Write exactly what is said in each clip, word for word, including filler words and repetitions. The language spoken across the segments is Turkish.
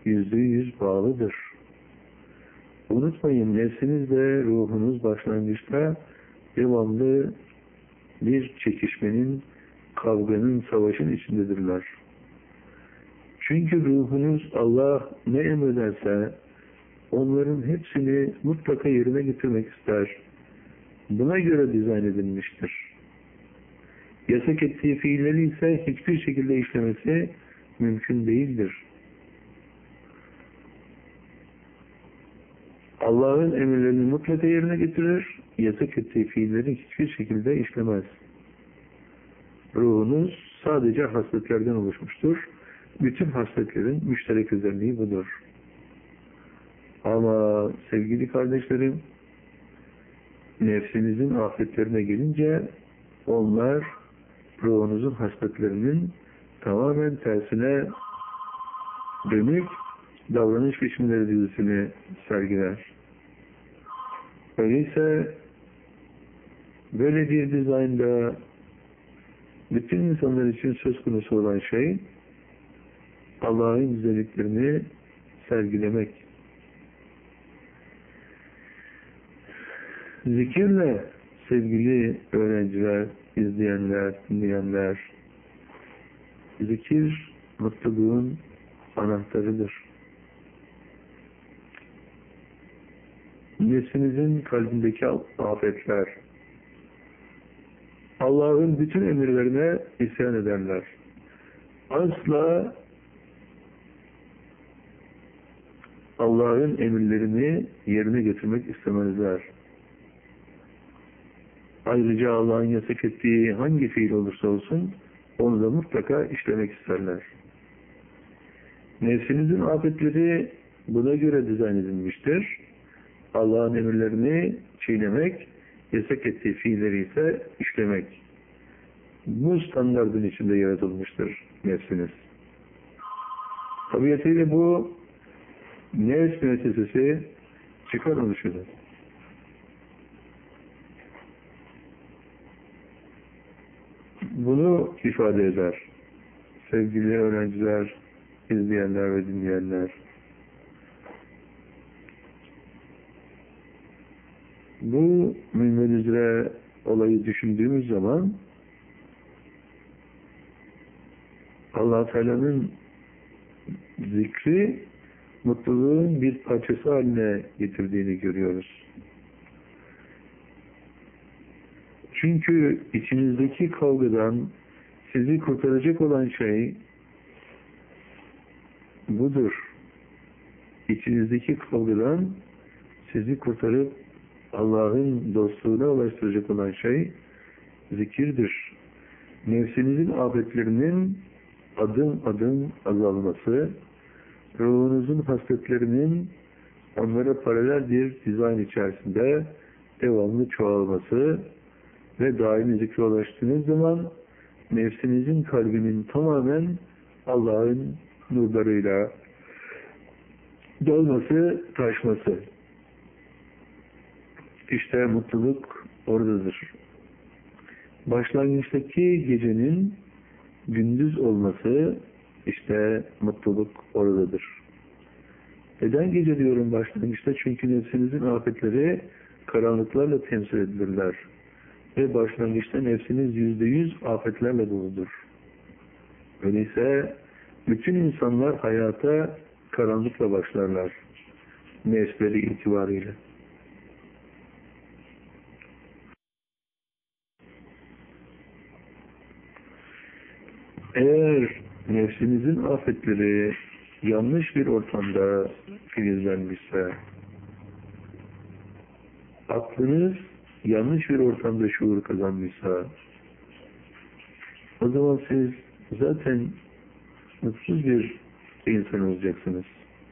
yüzde yüz bağlıdır. Unutmayın, nefsiniz ve ruhunuz başlangıçta devamlı bir çekişmenin, kavganın, savaşın içindedirler. Çünkü ruhunuz Allah ne emrederse onların hepsini mutlaka yerine getirmek ister. Buna göre dizayn edilmiştir. Yasak ettiği fiilleri ise hiçbir şekilde işlemesi mümkün değildir. Allah'ın emirlerini mutlaka yerine getirir, yasak ettiği fiilleri hiçbir şekilde işlemez. Ruhunuz sadece hasletlerden oluşmuştur. Bütün hasletlerin müşterek özelliği budur. Ama sevgili kardeşlerim, nefsinizin afetlerine gelince onlar ruhunuzun hasletlerinin tamamen tersine dönük davranış biçimleri dizisini sergiler. Öyleyse böyle bir dizaynda bütün insanlar için söz konusu olan şey Allah'ın güzelliklerini sergilemek. Zikirle sevgili öğrenciler, izleyenler, dinleyenler, zikir mutluluğun anahtarıdır. Nefsinizin kalbindeki afetler, Allah'ın bütün emirlerine isyan ederler. Asla Allah'ın emirlerini yerine getirmek istemezler. Ayrıca Allah'ın yasak ettiği hangi fiil olursa olsun onu da mutlaka işlemek isterler. Nefsinizin afetleri buna göre dizayn edilmiştir. Allah'ın emirlerini çiğnemek, yasak ettiği fiilleri ise işlemek. Bu standardın içinde yaratılmıştır nefsiniz. Tabiatıyla bu nefs müessesesi çıkar oluşudur. Bunu ifade eder. Sevgili öğrenciler, izleyenler ve dinleyenler. Bu münvenizre olayı düşündüğümüz zaman Allah Teala'nın zikri mutluluğun bir parçası haline getirdiğini görüyoruz. Çünkü içinizdeki kavgadan sizi kurtaracak olan şey budur. İçinizdeki kavgadan sizi kurtarıp Allah'ın dostluğuna ulaştıracak olan şey zikirdir. Nefsinizin afetlerinin adım adım azalması, ruhunuzun hasletlerinin onlara paralel bir dizayn içerisinde devamlı çoğalması ve daimi zikre ulaştığınız zaman nefsinizin kalbinin tamamen Allah'ın nurlarıyla dolması, taşması. İşte mutluluk oradadır. Başlangıçtaki gecenin gündüz olması, işte mutluluk oradadır. Neden gece diyorum başlangıçta? Çünkü nefsinizin afetleri karanlıklarla temsil edilirler. Ve başlangıçta nefsiniz yüzde yüz afetlerle doludur. Öyleyse bütün insanlar hayata karanlıkla başlarlar. Nefsleri itibariyle. Eğer nefsinizin afetleri yanlış bir ortamda filizlenmişse, aklınız yanlış bir ortamda şuur kazanmışsa, o zaman siz zaten mutsuz bir insan olacaksınız.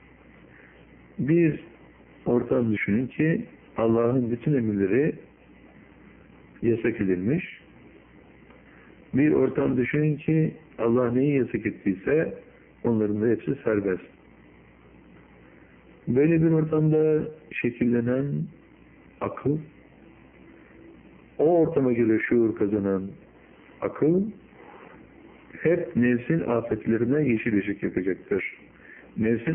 Bir ortam düşünün ki Allah'ın bütün emirleri yasak edilmiş. Bir ortam düşünün ki Allah neyi yasak ettiyse onların da hepsi serbest. Böyle bir ortamda şekillenen akıl, o ortama göre şuur kazanan akıl hep nefsin afetlerine yeşil ışık yakacaktır. Nefsin